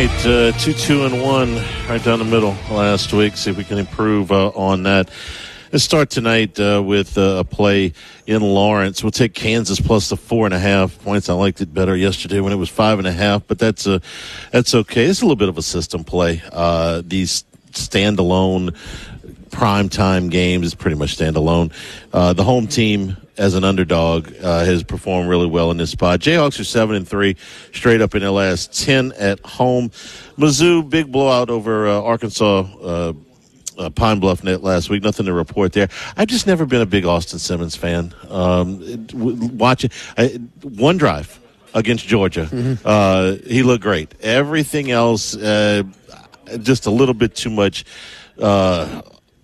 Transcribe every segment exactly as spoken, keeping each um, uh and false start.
right, uh, two, two, and one, right down the middle last week. See if we can improve uh, on that. Let's start tonight uh, with uh, a play in Lawrence. We'll take Kansas plus the four and a half points. I liked it better yesterday when it was five and a half, but that's uh, that's okay. It's a little bit of a system play. Uh, these standalone primetime games is pretty much standalone. Uh, the home team as an underdog uh, has performed really well in this spot. Jayhawks are seven and three straight up in their last ten at home. Mizzou, big blowout over uh, Arkansas. Uh, Uh, Pine Bluff net last week. Nothing to report there. I've just never been a big Austin Simmons fan. Um, w- watching I, one drive against Georgia, mm-hmm. uh, he looked great. Everything else, uh, just a little bit too much. Uh,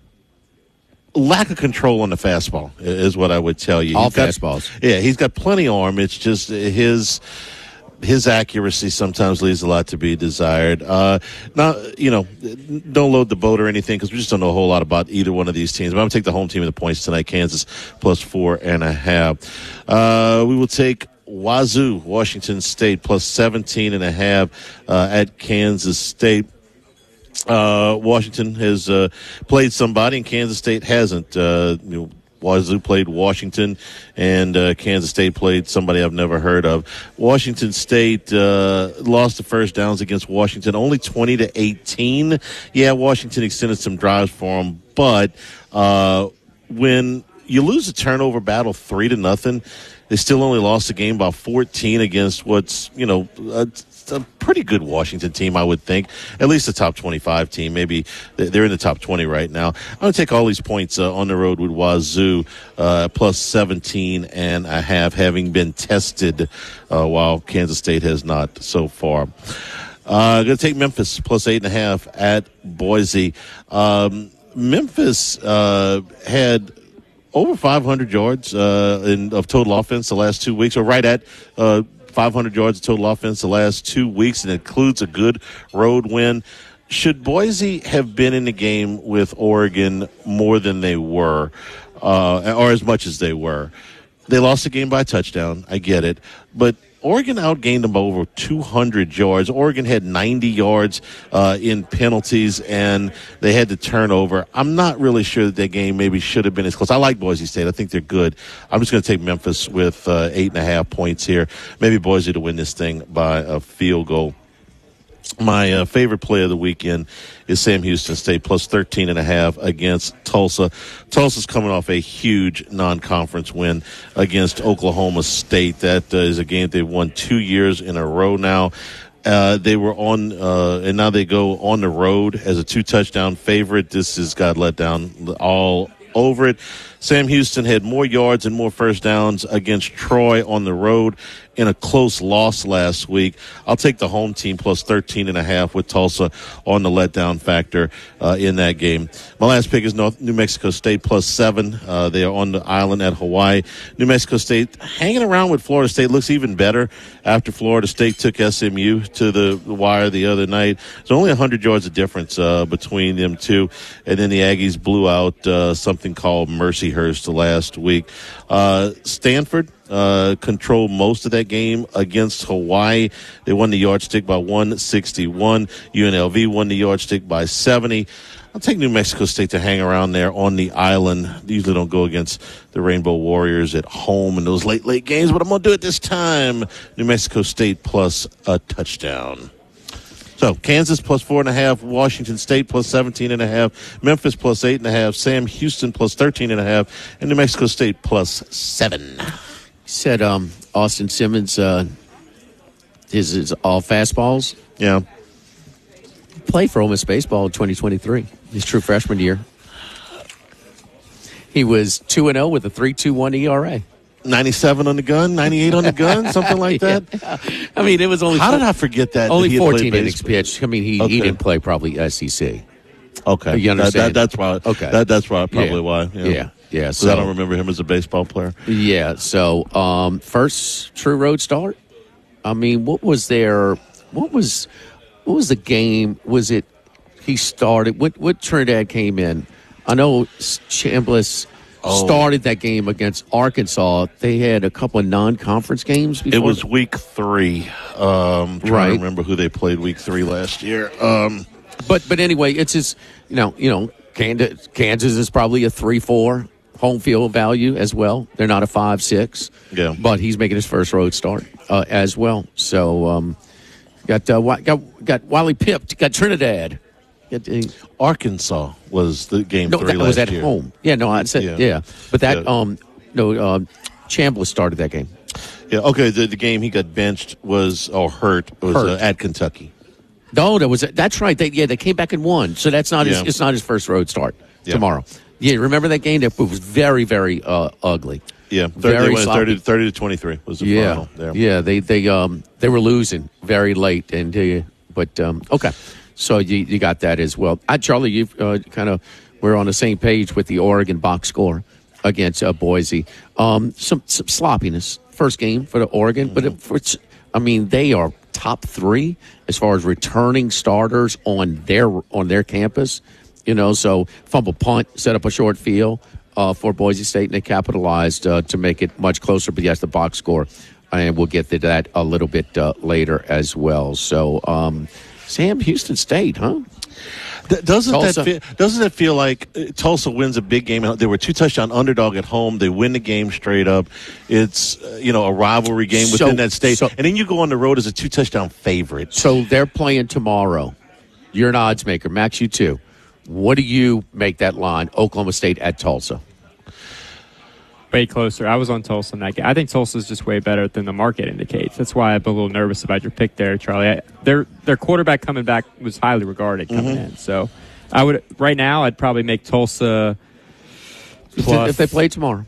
lack of control on the fastball is what I would tell you. All he's got, fastballs. Yeah, he's got plenty of arm. It's just his. His accuracy sometimes leaves a lot to be desired. Uh, now, you know, don't load the boat or anything because we just don't know a whole lot about either one of these teams. But I'm going to take the home team in the points tonight, Kansas plus four and a half. Uh, we will take Wazoo, Washington State, plus seventeen and a half uh, at Kansas State. Uh, Washington has uh, played somebody, and Kansas State hasn't. Uh, you know, Wazoo played Washington, and uh, Kansas State played somebody I've never heard of. Washington State uh, lost the first downs against Washington, only twenty to eighteen. Yeah, Washington extended some drives for them, but uh, when you lose a turnover battle three to nothing, they still only lost the game by fourteen against what's, you know, a, a pretty good Washington team, I would think. At least a top twenty-five team. Maybe they're in the top twenty right now. I'm going to take all these points uh, on the road with Wazoo, uh, plus seventeen and a half, having been tested uh, while Kansas State has not so far. I'm uh, going to take Memphis plus eight and a half at Boise. Um, Memphis uh, had over five hundred yards uh, in, of total offense the last two weeks, or right at uh, five hundred yards of total offense the last two weeks, and it includes a good road win. Should Boise have been in the game with Oregon more than they were, uh, or as much as they were? They lost the game by a touchdown. I get it. But Oregon outgained them by over two hundred yards. Oregon had ninety yards uh, in penalties, and they had the turnover. I'm not really sure that that game maybe should have been as close. I like Boise State. I think they're good. I'm just going to take Memphis with uh, eight and a half points here. Maybe Boise to win this thing by a field goal. My uh, favorite play of the weekend is Sam Houston State plus thirteen and a half against Tulsa. Tulsa's coming off a huge non-conference win against Oklahoma State. That uh, is a game they've won two years in a row now. Uh, they were on, uh, and now they go on the road as a two-touchdown favorite. This has got let down all over it. Sam Houston had more yards and more first downs against Troy on the road in a close loss last week. I'll take the home team plus thirteen and a half with Tulsa on the letdown factor uh, in that game. My last pick is North, New Mexico State plus seven. Uh, they are on the island at Hawaii. New Mexico State hanging around with Florida State looks even better after Florida State took S M U to the wire the other night. There's only one hundred yards of difference uh, between them two. And then the Aggies blew out uh, something called Mercyhurst last week. Uh, Stanford uh, controlled most of that game against Hawaii. They won the yardstick by one sixty-one. U N L V won the yardstick by seventy. I'll take New Mexico State to hang around there on the island. They usually don't go against the Rainbow Warriors at home in those late, late games, but I'm going to do it this time. New Mexico State plus a touchdown. So Kansas plus four and a half, Washington State plus seventeen and a half, Memphis plus eight and a half, Sam Houston plus thirteen and a half, and New Mexico State plus seven. You said um, Austin Simmons, uh, his, his all fastballs. Yeah. Played for Ole Miss baseball in twenty twenty-three. His true freshman year. He was two and zero with a three two one E R A. ninety-seven on the gun, ninety-eight on the gun, something like that. Yeah. I mean, it was only. How four, did I forget that? Only that fourteen innings pitched. I mean, he, okay. he didn't play probably S E C. Okay, you understand? That, that, that's why. Okay, that, that's why. Probably yeah. why. Yeah, yeah. yeah so I don't remember him as a baseball player. Yeah. So um, first true road start. I mean, what was there? What was what was the game? Was it he started? What what Trinidad came in? I know Chambliss Oh. started that game against Arkansas. They had a couple of non-conference games before. It was week three. Um, trying Right. to remember who they played week three last year. Um, But but anyway, it's just you know you know Kansas, Kansas is probably a three four home field value as well. They're not a five six. Yeah. But he's making his first road start uh, as well. So um, got uh, Wa- got got Wally Pipped. Got Trinidad. Got, uh, Arkansas was the game no, three that last was at year. home. Yeah, no, I said Yeah. yeah. But that Yeah. um no um, Chambliss started that game. Yeah, okay. The, the game he got benched was or hurt was Hurt. Uh, at Kentucky. No, that was that's right. They, yeah, they came back and won. So that's not his, Yeah. it's not his first road start Yeah. tomorrow. Yeah, remember that game? That was very very uh, ugly. Yeah, thirty, Very they went sloppy. thirty, thirty to twenty-three was the Yeah, final. There. yeah. They they um they were losing very late, and uh, but um okay, so you you got that as well. Uh, Charlie, you uh, kind of we're on the same page with the Oregon box score against uh, Boise. Um, some some sloppiness first game for the Oregon, Mm-hmm. but it, for, it's- I mean they are top three as far as returning starters on their on their campus. You know, so fumble punt, set up a short field uh, for Boise State, and they capitalized uh, to make it much closer. But yes, the box score, and we'll get to that a little bit uh, later as well. So, um, Sam, Houston State, huh? Th- Doesn't Tulsa. that feel, doesn't it feel like uh, Tulsa wins a big game? They were two touchdown underdog at home. They win the game straight up. It's uh, you know a rivalry game So- within that state, so- and then you go on the road as a two touchdown favorite. So they're playing tomorrow. You're an odds maker, Max. You too. What do you make that line? Oklahoma State at Tulsa. Way closer. I was on Tulsa in that game. I think Tulsa's just way better than the market indicates. That's why I'm a little nervous about your pick there, Charlie. I, their their quarterback coming back was highly regarded coming Mm-hmm. in. So I would right now I'd probably make Tulsa plus If they play tomorrow,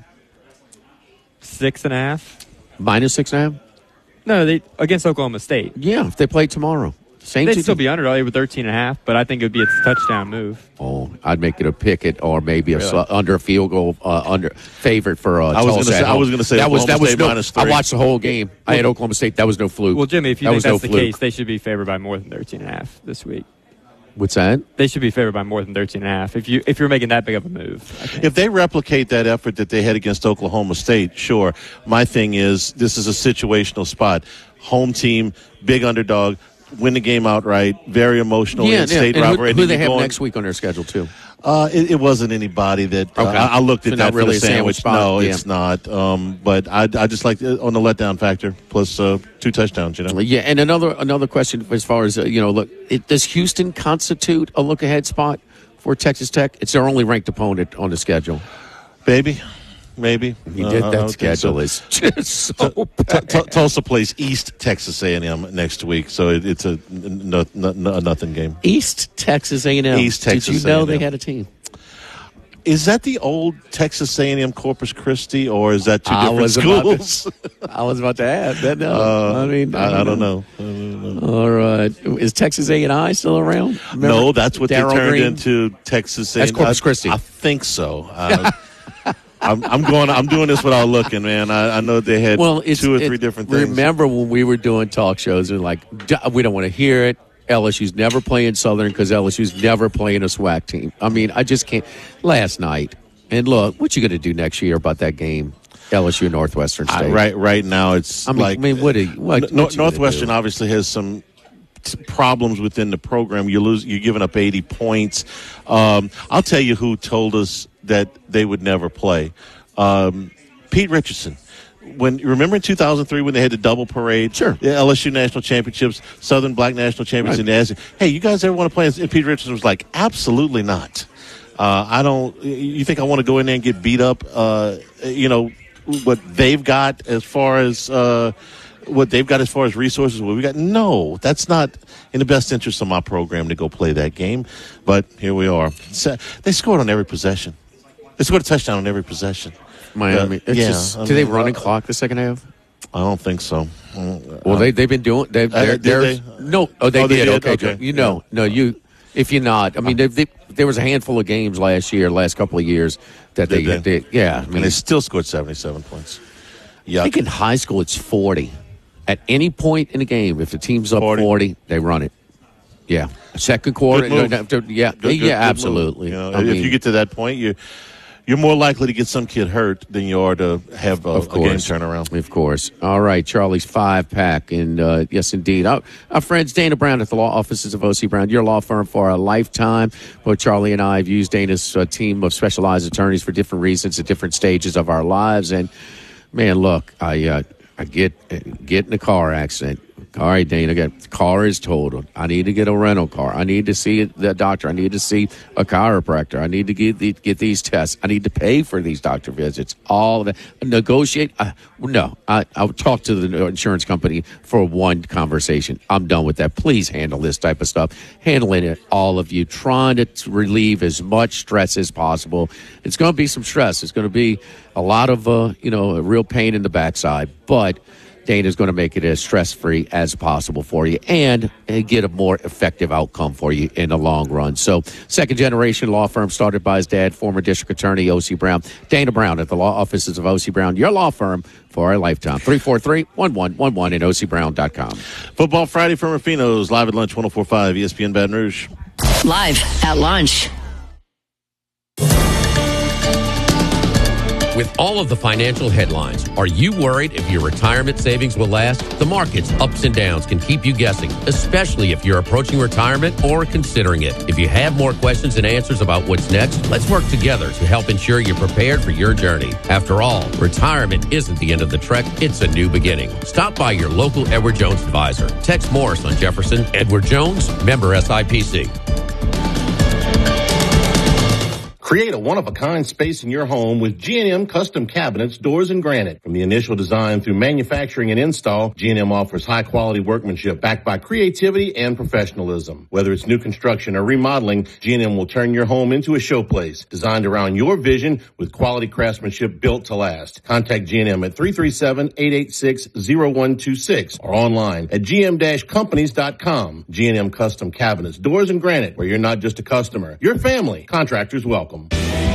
six and a half. minus six and a half. No, they against Oklahoma State. Yeah, if they play tomorrow, same. They'd team. still be underdog with thirteen and a half, but I think it would be a touchdown move. Oh, I'd make it a picket or maybe a Really? sl- under a field goal uh, under favorite for uh, I was Tulsa gonna at say- I home. was gonna say that was that Oklahoma was State no. minus I three. watched the whole game. I had Oklahoma State. That was no fluke. Well, Jimmy, if you that think was that's no the fluke. case, they should be favored by more than thirteen and a half this week. What's that? They should be favored by more than thirteen and a half if you if you're making that big of a move. I think. If they replicate that effort that they had against Oklahoma State, sure. My thing is this is a situational spot. Home team, big underdog, win the game outright, very emotional Yeah, yeah. in-state And who, rivalry. And who then they you have go on- next week on their schedule too? Uh, it, it wasn't anybody that uh, Okay. I, I looked at So that not for really the a sandwich sandwich. spot, No, yeah. it's not. Um, but I, I just like it on the letdown factor plus uh, two touchdowns. You know, Yeah, and another another question as far as uh, you know, look, it, does Houston constitute a look ahead spot for Texas Tech? It's their only ranked opponent on the schedule. baby, maybe He Uh, did I that don't think schedule so. is just so T- bad. T- Tulsa plays East Texas A and M next week, so it, it's a, n- n- n- a nothing game. East Texas A and M. East Texas Did you know A and M. they had a team? Is that the old Texas A and M Corpus Christi, or is that two I different was about to- schools? I was about to add that. No, Uh, I mean, I, I don't know. I don't know. All right, is Texas A and I still around? Remember No, that's what Darryl they turned Green? into Texas. That's A- Corpus I- Christi. I think so. I, I'm, I'm going. I'm doing this without looking, man. I, I know they had Well, it's, two or it- three different things. Remember when we were doing talk shows and like, "D- we don't want to hear it. L S U's never playing Southern because L S U's never playing a SWAC team. I mean, I just can't. Last night, and look, what you going to do next year about that game? L S U Northwestern State. I- right, right now it's I mean, like I mean, what? Are you, what, Nor- what you gonna Northwestern do? obviously has some t- problems within the program. You lose. You're giving up eighty points. Um, I'll tell you who told us that they would never play. Um, Pete Richardson. When remember in two thousand three when they had the double parade, Sure. the L S U national championships, Southern Black national champions, Right. and they asked, "Hey, you guys ever want to play?" And Pete Richardson was like, "Absolutely not. Uh, I don't. You think I want to go in there and get beat up? Uh, you know what they've got as far as uh, what they've got as far as resources. What we got? No, that's not in the best interest of my program to go play that game. But here we are. So, they scored on every possession. They scored a touchdown on every possession. Miami. Uh, It's yeah, just, I do they mean, run and uh, clock the second half? I don't think so. Mm, Well, uh, they they've been doing. They, Uh, they're, did they're, they? No, oh, they Oh, they did. did? Okay, Okay. Joe. You know, no, you. If you're not, I mean, they, they, there was a handful of games last year, last couple of years that they, Did they? they yeah. I mean, and they still scored seventy-seven points. I Yeah, think in high school it's forty. At any point in the game, if the team's up forty. forty, they run it. Yeah, second quarter. Good move. no, no, yeah, Good- good- yeah, good absolutely. move. You know, I if mean, you get to that point, you you're more likely to get some kid hurt than you are to have a, Of a game course. turnaround. Of course. All right, Charlie's five pack, and uh, yes, indeed, our, our friends Dana Brown at the law offices of O C Brown, your law firm for a lifetime. Both Charlie and I have used Dana's uh, team of specialized attorneys for different reasons at different stages of our lives, and man, look, I uh, I get get in a car accident. All right, Dana, the car is totaled. I need to get a rental car. I need to see the doctor. I need to see a chiropractor. I need to get the, get these tests. I need to pay for these doctor visits. All of that. Negotiate. Uh, no, I, I'll talk to the insurance company for one conversation. I'm done with that. Please handle this type of stuff. Handling it, all of you, trying to relieve as much stress as possible. It's going to be some stress. It's going to be a lot of, uh, you know, a real pain in the backside, but Dana's going to make it as stress-free as possible for you and, and get a more effective outcome for you in the long run. So, second-generation law firm started by his dad, former district attorney O C Brown. Dana Brown at the law offices of O C Brown, your law firm for a lifetime. three four three, one one one one and O C Brown dot com. Football Friday from Rufino's, live at lunch, one oh four point five E S P N Baton Rouge. Live at lunch. With all of the financial headlines, are you worried if your retirement savings will last? The market's ups and downs can keep you guessing, especially if you're approaching retirement or considering it. If you have more questions and answers about what's next, let's work together to help ensure you're prepared for your journey. After all, retirement isn't the end of the trek, it's a new beginning. Stop by your local Edward Jones advisor. Tex Morris on Jefferson. Edward Jones, member S I P C. Create a one-of-a-kind space in your home with G and M Custom Cabinets, Doors, and Granite. From the initial design through manufacturing and install, G and M offers high-quality workmanship backed by creativity and professionalism. Whether it's new construction or remodeling, G and M will turn your home into a showplace designed around your vision with quality craftsmanship built to last. Contact G and M at three three seven, eight eight six, zero one two six or online at g m dash companies dot com. G and M Custom Cabinets, Doors, and Granite, where you're not just a customer, you're family. Contractors welcome.